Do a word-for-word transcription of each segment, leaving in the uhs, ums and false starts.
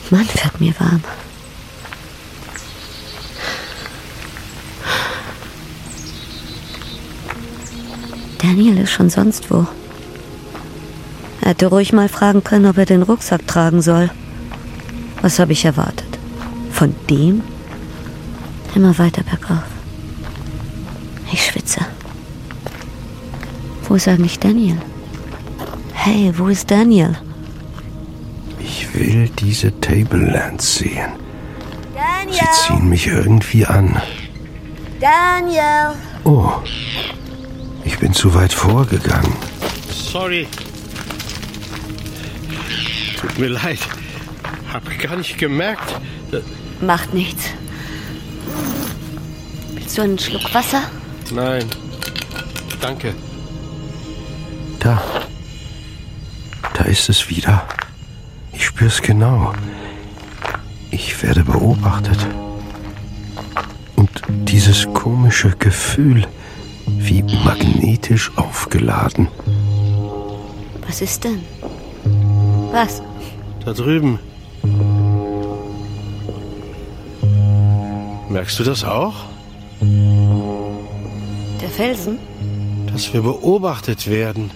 Mann, wird mir warm. Daniel ist schon sonst wo. Er hätte ruhig mal fragen können, ob er den Rucksack tragen soll. Was habe ich erwartet? Von dem? Immer weiter bergauf. Ich schwitze. Wo ist eigentlich Daniel? Hey, wo ist Daniel? Ich will diese Tablelands sehen. Daniel! Sie ziehen mich irgendwie an. Daniel! Oh, ich bin zu weit vorgegangen. Sorry. Tut mir leid. Hab gar nicht gemerkt. Macht nichts. Willst du einen Schluck Wasser? Nein. Danke. Da. Da ist es wieder. Ich spür's genau. Ich werde beobachtet. Und dieses komische Gefühl, wie magnetisch aufgeladen. Was ist denn? Was? Da drüben. Merkst du das auch? Der Felsen? Dass wir beobachtet werden.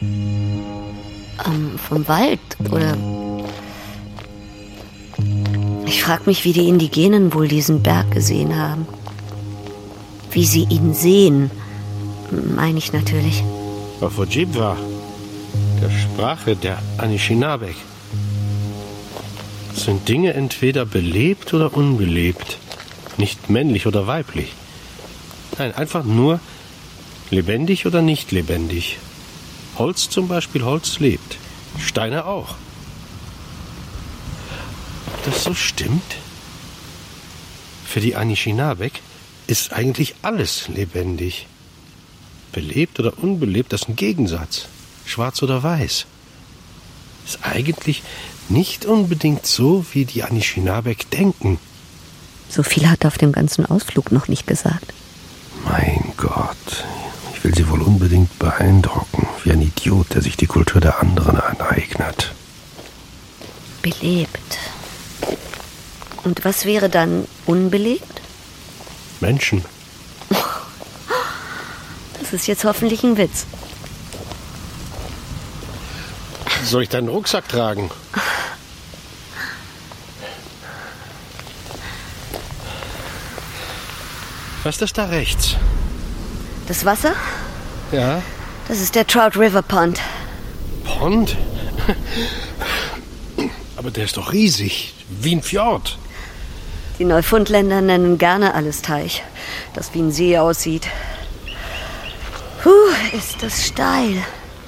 Ähm, vom Wald, oder? Ich frag mich, wie die Indigenen wohl diesen Berg gesehen haben. Wie sie ihn sehen, meine ich natürlich. Auf Ojibwa, der Sprache der Anishinabek, sind Dinge entweder belebt oder unbelebt. Nicht männlich oder weiblich. Nein, einfach nur lebendig oder nicht lebendig. Holz zum Beispiel, Holz lebt. Steine auch. Ob das so stimmt? Für die Anishinabek ist eigentlich alles lebendig. Belebt oder unbelebt, das ist ein Gegensatz. Schwarz oder weiß. Ist eigentlich nicht unbedingt so, wie die Anishinabek denken. So viel hat er auf dem ganzen Ausflug noch nicht gesagt. Mein Gott, ich will sie wohl unbedingt beeindrucken, wie ein Idiot, der sich die Kultur der anderen aneignet. Belebt. Und was wäre dann unbelebt? Menschen. Das ist jetzt hoffentlich ein Witz. Soll ich deinen Rucksack tragen? Was ist das da rechts? Das Wasser? Ja. Das ist der Trout River Pond. Pond? Aber der ist doch riesig, wie ein Fjord. Die Neufundländer nennen gerne alles Teich, das wie ein See aussieht. Puh, ist das steil.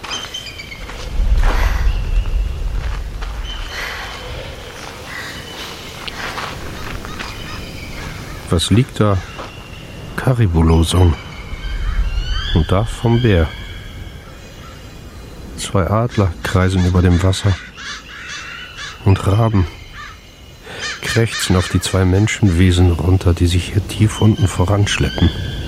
Was liegt da? Caribou-Losung. Und da vom Bär. Zwei Adler kreisen über dem Wasser. Und Raben krächzen auf die zwei Menschenwesen runter, die sich hier tief unten voranschleppen.